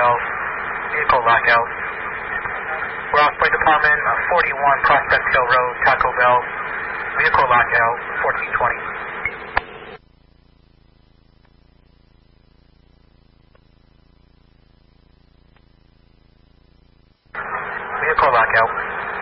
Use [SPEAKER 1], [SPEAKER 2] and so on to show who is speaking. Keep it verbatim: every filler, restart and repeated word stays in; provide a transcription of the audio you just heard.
[SPEAKER 1] Bell. Vehicle lockout. Route Freight Department, uh, forty-one Prospect Hill Road, Taco Bell. Vehicle lockout, fourteen twenty. Vehicle lockout.